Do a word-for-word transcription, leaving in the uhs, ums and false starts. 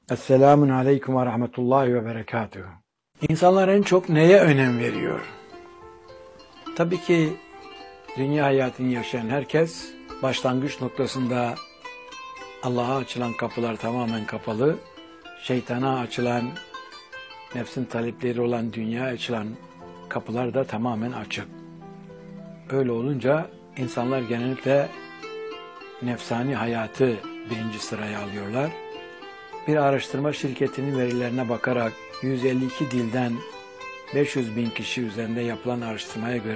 Esselamun aleyküm ve rahmetullahi ve berekatuhu. İnsanlar en çok neye önem veriyor? Tabii ki dünya hayatını yaşayan herkes başlangıç noktasında Allah'a açılan kapılar tamamen kapalı, şeytana açılan, nefsin talepleri olan dünyaya açılan kapılar da tamamen açık. Öyle olunca insanlar genellikle nefsani hayatı birinci sıraya alıyorlar. Bir araştırma şirketinin verilerine bakarak yüz elli iki dilden beş yüz bin kişi üzerinde yapılan araştırmaya göre